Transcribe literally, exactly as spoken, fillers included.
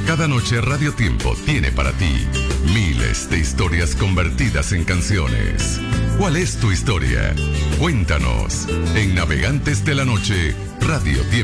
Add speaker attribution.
Speaker 1: Cada noche Radio Tiempo tiene para ti miles de historias convertidas en canciones. ¿Cuál es tu historia? Cuéntanos en Navegantes de la Noche, Radio Tiempo.